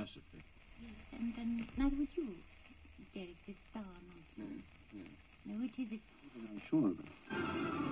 philosophy. Yes, and neither would you, Derek, this star nonsense. Yeah. No, it is it. I'm sure of it.